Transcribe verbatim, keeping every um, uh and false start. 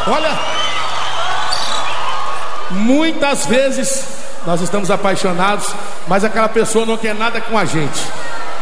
Olha, muitas vezes nós estamos apaixonados, mas aquela pessoa não quer nada com a gente.